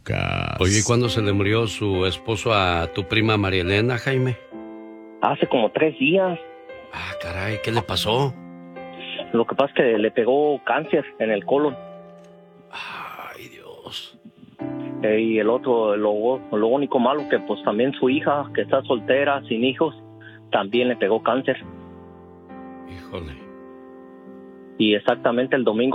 Lucas. Oye, ¿y cuándo se le murió su esposo a tu prima María Elena, Jaime? Hace como 3 días. Ah, caray, ¿qué le pasó? Lo que pasa es que le pegó cáncer en el colon. Ay, Dios. Y el otro, lo único malo que pues también su hija, que está soltera, sin hijos, también le pegó cáncer. Híjole. Y exactamente el domingo